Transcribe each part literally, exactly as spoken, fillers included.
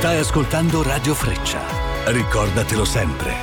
Stai ascoltando Radio Freccia. Ricordatelo sempre.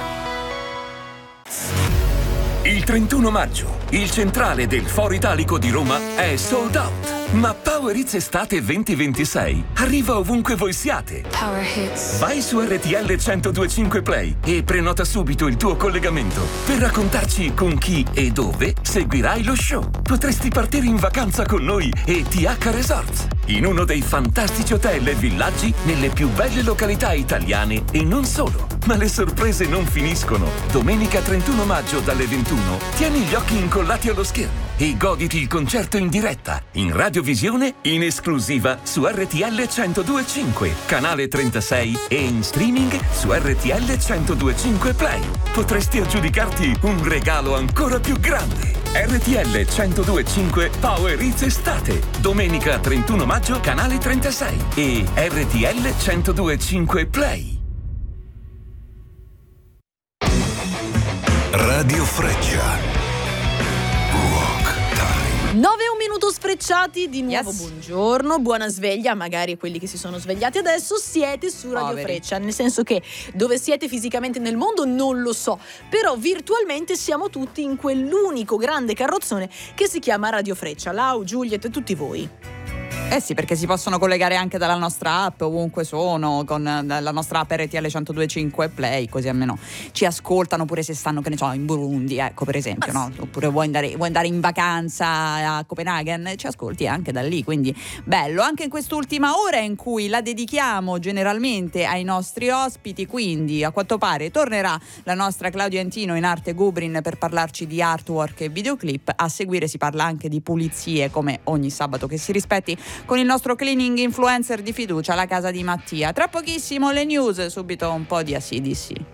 Il trentuno maggio, il centrale del Foro Italico di Roma è sold out. Ma Power Hits Estate venti ventisei arriva ovunque voi siate. Power Hits. Vai su R T L centodue e cinque Play e prenota subito il tuo collegamento per raccontarci con chi e dove seguirai lo show. Potresti partire in vacanza con noi e T H Resorts, in uno dei fantastici hotel e villaggi nelle più belle località italiane e non solo. Ma le sorprese non finiscono. Domenica trentuno maggio dalle ventuno tieni gli occhi incollati allo schermo e goditi il concerto in diretta, in radiovisione, in esclusiva su R T L centodue e cinque, canale trentasei e in streaming su R T L centodue e cinque Play. Potresti aggiudicarti un regalo ancora più grande. R T L centodue e cinque Power Hits Estate, domenica trentuno maggio, canale trentasei e R T L centodue e cinque Play. Radio Freccia. nove e un minuto sfrecciati di nuovo. Yes. Buongiorno, buona sveglia. Magari quelli che si sono svegliati adesso siete su Radio Poveri. Freccia, nel senso che dove siete fisicamente nel mondo non lo so, però virtualmente siamo tutti in quell'unico grande carrozzone che si chiama Radio Freccia. Lau, Giuliet e tutti voi. Eh sì, perché si possono collegare anche dalla nostra app ovunque sono, con la nostra app R T L centodue e cinque Play, così almeno ci ascoltano pure se stanno, che ne so, in Burundi, ecco, per esempio, no? Oppure vuoi andare, vuoi andare in vacanza a Copenaghen, ci ascolti anche da lì, quindi bello. Anche in quest'ultima ora in cui la dedichiamo generalmente ai nostri ospiti, quindi a quanto pare tornerà la nostra Claudia Antino in arte Gubrin per parlarci di artwork e videoclip. A seguire si parla anche di pulizie, come ogni sabato che si rispetti, con il nostro cleaning influencer di fiducia, la casa di Mattia. Tra pochissimo le news, subito un po' di A C D C.